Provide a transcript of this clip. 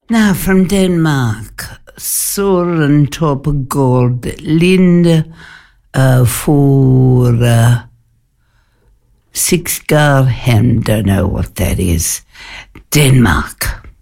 Now, from Denmark, Søren Torpegård Linde for Sixgarhem, don't know what that is. Denmark.